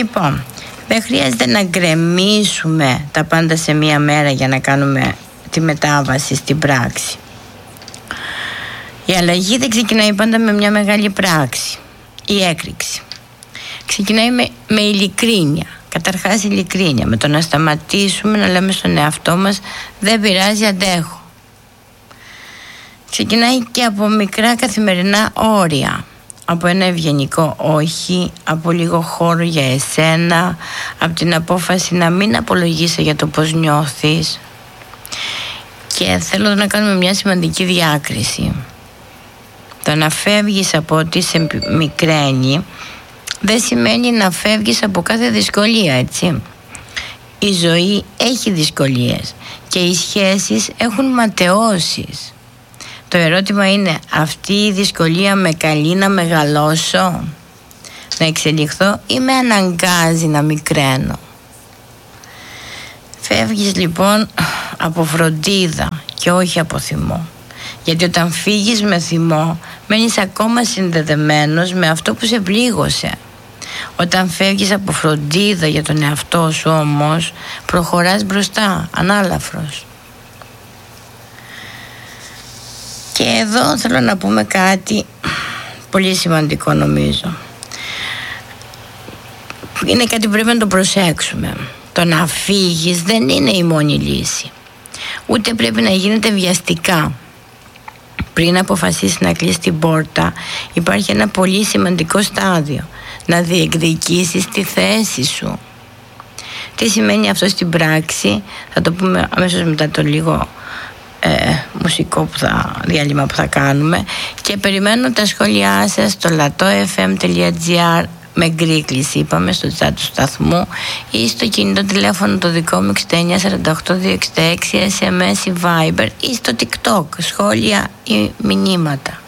Λοιπόν, δεν χρειάζεται να γκρεμίσουμε τα πάντα σε μία μέρα για να κάνουμε τη μετάβαση στην πράξη. Η αλλαγή δεν ξεκινάει πάντα με μια μεγάλη πράξη, η έκρηξη. Ξεκινάει με ειλικρίνεια. Καταρχάς ειλικρίνεια, με το να σταματήσουμε να λέμε στον εαυτό μας δεν πειράζει, αντέχω. Ξεκινάει και από μικρά καθημερινά όρια, από ένα ευγενικό όχι, από λίγο χώρο για εσένα, από την απόφαση να μην απολογίσαι για το πώς νιώθεις. Και θέλω να κάνουμε μια σημαντική διάκριση. Το να φεύγεις από ό,τι σε μικραίνει δεν σημαίνει να φεύγεις από κάθε δυσκολία, έτσι. Η ζωή έχει δυσκολίες και οι σχέσεις έχουν ματαιώσεις. Το ερώτημα είναι, αυτή η δυσκολία με καλεί να μεγαλώσω, να εξελιχθώ ή με αναγκάζει να μικραίνω? Φεύγεις λοιπόν από φροντίδα και όχι από θυμό. Γιατί όταν φύγεις με θυμό, μένεις ακόμα συνδεδεμένος με αυτό που σε πλήγωσε. Όταν φεύγεις από φροντίδα για τον εαυτό σου όμως, προχωράς μπροστά, ανάλαφρος. Και εδώ θέλω να πούμε κάτι πολύ σημαντικό, νομίζω. Είναι κάτι που πρέπει να το προσέξουμε. Το να φύγεις δεν είναι η μόνη λύση. Ούτε πρέπει να γίνεται βιαστικά. Πριν αποφασίσεις να κλείσεις την πόρτα, υπάρχει ένα πολύ σημαντικό στάδιο. Να διεκδικήσεις τη θέση σου. Τι σημαίνει αυτό στην πράξη? Θα το πούμε αμέσως μετά το λίγο μουσικό διάλειμμα που θα κάνουμε. Και περιμένω τα σχόλιά σας στο latofm.gr με γκρίκληση, είπαμε, στο chat του σταθμού, ή στο κινητό τηλέφωνο το δικό μου 6948-266, SMS ή Viber, ή στο TikTok, σχόλια ή μηνύματα.